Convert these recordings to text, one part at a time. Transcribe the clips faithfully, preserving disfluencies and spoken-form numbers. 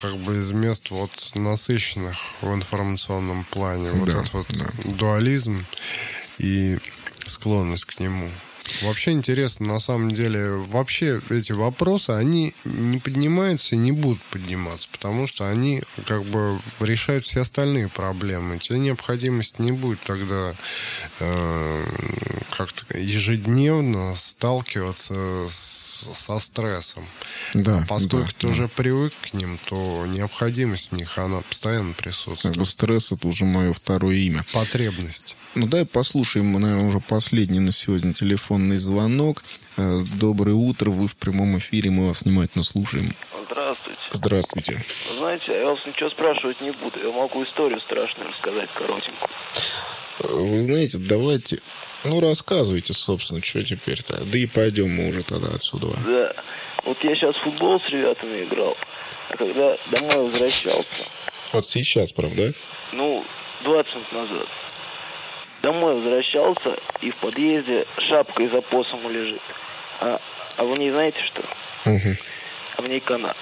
как бы из мест вот насыщенных в информационном плане. Вот да, этот вот да. дуализм и склонность к нему. Вообще интересно, на самом деле, вообще эти вопросы, они не поднимаются и не будут подниматься, потому что они как бы решают все остальные проблемы. Тебе необходимости не будет тогда э, как-то ежедневно сталкиваться с со стрессом. Да, Поскольку да, ты да. уже привык к ним, то необходимость в них, она постоянно присутствует. Как бы стресс — это уже мое второе имя. Потребность. Ну, дай послушаем, наверное, уже последний на сегодня телефонный звонок. Доброе утро, вы в прямом эфире, мы вас внимательно слушаем. Здравствуйте. Здравствуйте. Вы знаете, я вас ничего спрашивать не буду. Я могу историю страшную рассказать, коротенькую. Вы знаете, давайте... Ну, рассказывайте, собственно, что теперь-то. Да и пойдем мы уже тогда отсюда. Да. Вот я сейчас в футбол с ребятами играл, а когда домой возвращался... Вот сейчас, правда? Ну, двадцать минут назад. Домой возвращался, и в подъезде шапка из опоссума лежит. А, а в ней знаете что? Угу. А в ней канат.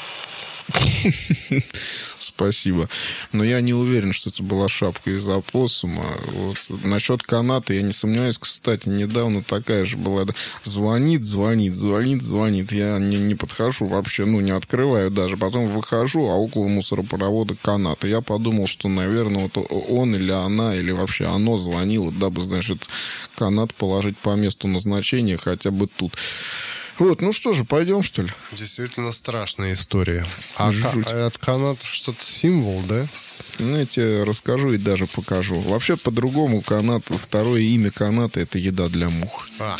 Спасибо. Но я не уверен, что это была шапка из опоссума. Вот. Насчет каната я не сомневаюсь. Кстати, недавно такая же была. Звонит, звонит, звонит, звонит. Я не, не подхожу вообще, ну, не открываю даже. Потом выхожу, а около мусоропровода канат. И я подумал, что, наверное, вот он или она, или вообще оно звонило, дабы, значит, канат положить по месту назначения хотя бы тут. Вот, ну что же, пойдем, что ли? Действительно страшная история. А ка- от каната что-то символ, да? Знаете, расскажу и даже покажу. Вообще, по-другому канат, второе имя каната — это еда для мух. А.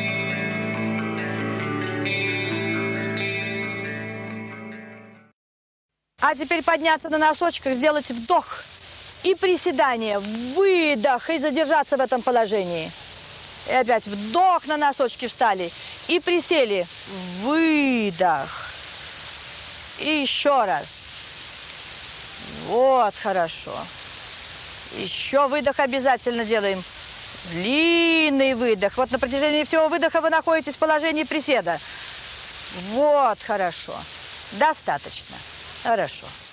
А теперь подняться на носочках, сделать вдох и приседание, выдох, и задержаться в этом положении. И опять вдох, на носочки встали. И присели. Выдох. И еще раз. Вот, хорошо. Еще выдох обязательно делаем. Длинный выдох. Вот на протяжении всего выдоха вы находитесь в положении приседа. Вот, хорошо. Достаточно. Хорошо.